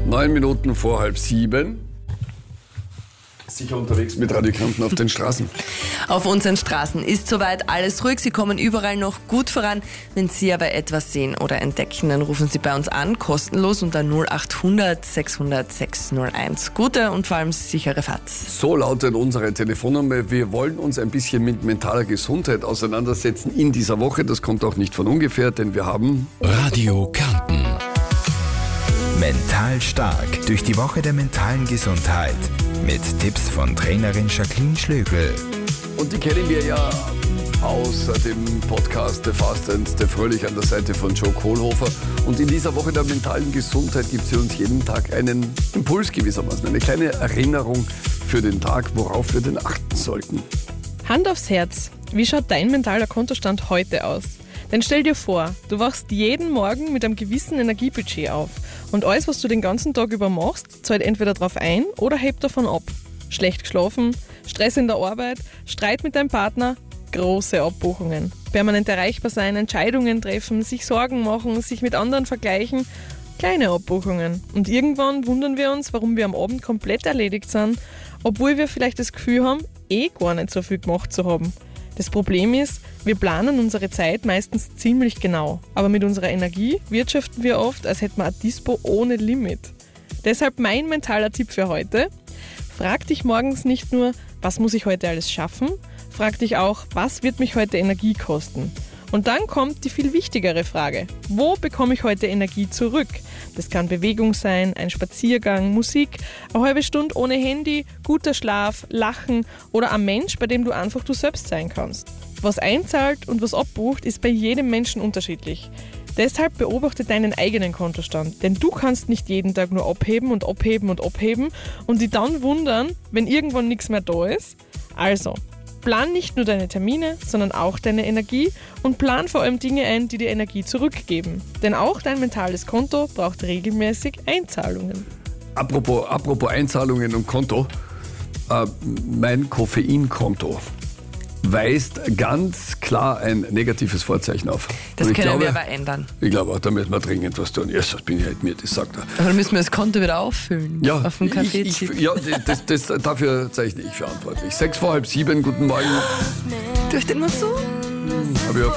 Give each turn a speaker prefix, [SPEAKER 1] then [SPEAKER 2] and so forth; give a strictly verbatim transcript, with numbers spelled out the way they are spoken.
[SPEAKER 1] Neun Minuten vor halb sieben. Sicher unterwegs mit Radio Kärnten auf den Straßen.
[SPEAKER 2] Auf unseren Straßen ist soweit alles ruhig. Sie kommen überall noch gut voran. Wenn Sie aber etwas sehen oder entdecken, dann rufen Sie bei uns an, kostenlos unter null acht hundert sechshundert sechshunderteins. Gute und vor allem sichere Fahrt.
[SPEAKER 1] So lautet unsere Telefonnummer. Wir wollen uns ein bisschen mit mentaler Gesundheit auseinandersetzen in dieser Woche. Das kommt auch nicht von ungefähr, denn wir haben
[SPEAKER 3] Radio Kärnten. Mental stark durch die Woche der mentalen Gesundheit. Mit Tipps von Trainerin Jacqueline Schlögl.
[SPEAKER 1] Und die kennen wir ja aus dem Podcast The Fast and the Fröhlich an der Seite von Joe Kohlhofer. Und in dieser Woche der mentalen Gesundheit gibt sie uns jeden Tag einen Impuls gewissermaßen, eine kleine Erinnerung für den Tag, worauf wir denn achten sollten.
[SPEAKER 4] Hand aufs Herz, wie schaut dein mentaler Kontostand heute aus? Denn stell dir vor, du wachst jeden Morgen mit einem gewissen Energiebudget auf. Und alles, was du den ganzen Tag über machst, zahlt entweder drauf ein oder hebt davon ab. Schlecht geschlafen, Stress in der Arbeit, Streit mit deinem Partner, große Abbuchungen. Permanent erreichbar sein, Entscheidungen treffen, sich Sorgen machen, sich mit anderen vergleichen, kleine Abbuchungen. Und irgendwann wundern wir uns, warum wir am Abend komplett erledigt sind, obwohl wir vielleicht das Gefühl haben, eh gar nicht so viel gemacht zu haben. Das Problem ist, wir planen unsere Zeit meistens ziemlich genau, aber mit unserer Energie wirtschaften wir oft, als hätten wir ein Dispo ohne Limit. Deshalb mein mentaler Tipp für heute: Frag dich morgens nicht nur, was muss ich heute alles schaffen, frag dich auch, was wird mich heute Energie kosten? Und dann kommt die viel wichtigere Frage: Wo bekomme ich heute Energie zurück? Das kann Bewegung sein, ein Spaziergang, Musik, eine halbe Stunde ohne Handy, guter Schlaf, Lachen oder ein Mensch, bei dem du einfach du selbst sein kannst. Was einzahlt und was abbucht, ist bei jedem Menschen unterschiedlich. Deshalb beobachte deinen eigenen Kontostand, denn du kannst nicht jeden Tag nur abheben und abheben und abheben und dich dann wundern, wenn irgendwann nichts mehr da ist. Also, plan nicht nur deine Termine, sondern auch deine Energie und plan vor allem Dinge ein, die dir Energie zurückgeben. Denn auch dein mentales Konto braucht regelmäßig Einzahlungen.
[SPEAKER 1] Apropos, apropos Einzahlungen und Konto, äh, mein Koffeinkonto weist ganz klar ein negatives Vorzeichen auf.
[SPEAKER 2] Das
[SPEAKER 1] und
[SPEAKER 2] können
[SPEAKER 1] ich glaube,
[SPEAKER 2] wir aber ändern.
[SPEAKER 1] Ich glaube auch, da müssen wir dringend was tun. Jesus, bin ich halt mir, das sagt er.
[SPEAKER 2] Aber dann müssen wir das Konto wieder auffüllen.
[SPEAKER 1] Ja,
[SPEAKER 2] auf dem
[SPEAKER 1] ich, ich, ja das, das, dafür zeichne ich verantwortlich. Sechs vor halb sieben, guten Morgen.
[SPEAKER 2] Durch den Mund zu?
[SPEAKER 1] Habe ich auf